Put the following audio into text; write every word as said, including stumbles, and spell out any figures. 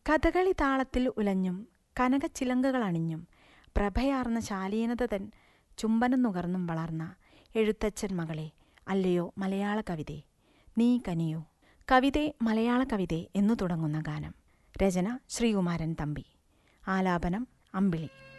കഥകളി താളത്തിൽ ഉലഞ്ഞും കനകച്ചിലങ്കകളണിഞ്ഞും പ്രഭയാർന്ന ശാലീനത തൻ ചുംബനം നുകർന്നും വളർന്ന എഴുത്തച്ഛൻ മകളെ, അല്ലയോ മലയാള കവിതേ നീ കനിയൂ. കവിതേ മലയാള കവിതേ എന്നു തുടങ്ങുന്ന ഗാനം. രചന ശ്രീകുമാരൻ തമ്പി. ആലാപനം അമ്പിളി.